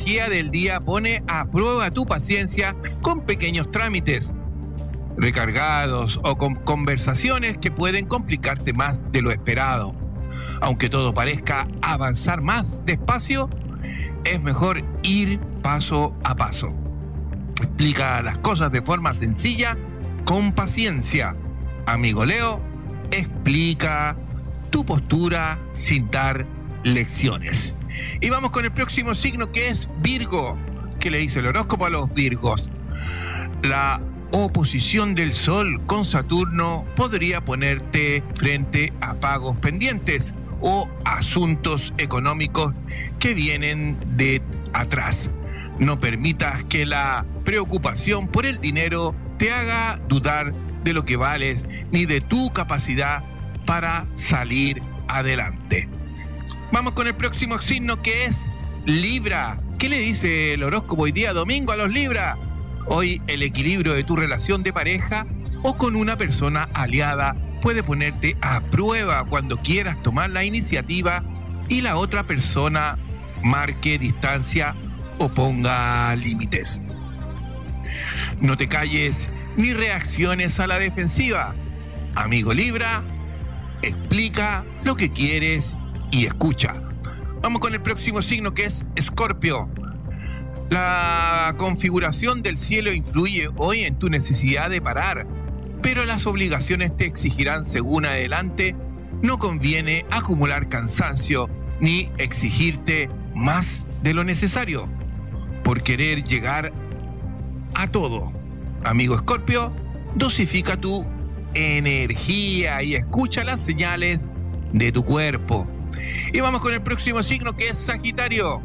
energía del día pone a prueba tu paciencia con pequeños trámites recargados o con conversaciones que pueden complicarte más de lo esperado. Aunque todo parezca avanzar más despacio, es mejor ir paso a paso. Explica las cosas de forma sencilla, con paciencia. Amigo Leo, explica tu postura sin dar lecciones. Y vamos con el próximo signo, que es Virgo. ¿Qué le dice el horóscopo a los Virgos? La oposición del Sol con Saturno podría ponerte frente a pagos pendientes o asuntos económicos que vienen de atrás. No permitas que la preocupación por el dinero te haga dudar de lo que vales ni de tu capacidad para salir adelante. Vamos con el próximo signo, que es Libra. ¿Qué le dice el horóscopo hoy día domingo a los Libra? Hoy el equilibrio de tu relación de pareja o con una persona aliada puede ponerte a prueba cuando quieras tomar la iniciativa y la otra persona marque distancia o ponga límites. No te calles ni reacciones a la defensiva. Amigo Libra, explica lo que quieres y escucha. Vamos con el próximo signo, que es Escorpio. La configuración del cielo influye hoy en tu necesidad de parar, pero las obligaciones te exigirán según adelante. No conviene acumular cansancio ni exigirte más de lo necesario por querer llegar a todo. Amigo Escorpio, dosifica tu energía y escucha las señales de tu cuerpo. Y vamos con el próximo signo, que es Sagitario.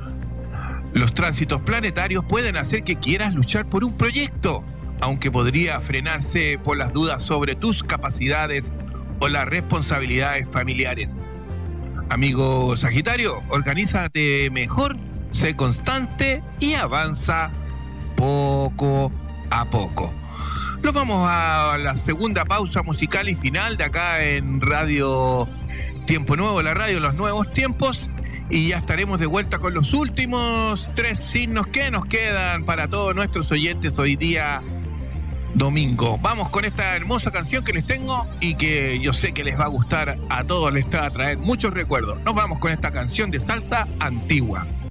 Los tránsitos planetarios pueden hacer que quieras luchar por un proyecto, aunque podría frenarse por las dudas sobre tus capacidades o las responsabilidades familiares. Amigo Sagitario, organízate mejor, sé constante y avanza poco a poco. Nos vamos a la segunda pausa musical y final de acá en Radio Tiempo Nuevo, la radio de los nuevos tiempos. Y ya estaremos de vuelta con los últimos 3 signos que nos quedan para todos nuestros oyentes hoy día domingo. Vamos con esta hermosa canción que les tengo y que yo sé que les va a gustar a todos, les va a traer muchos recuerdos. Nos vamos con esta canción de salsa antigua.